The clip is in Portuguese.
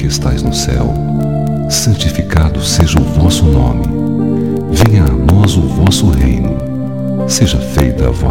que estais no céu, santificado seja o vosso nome. Venha a nós o vosso reino. Seja feita a vossa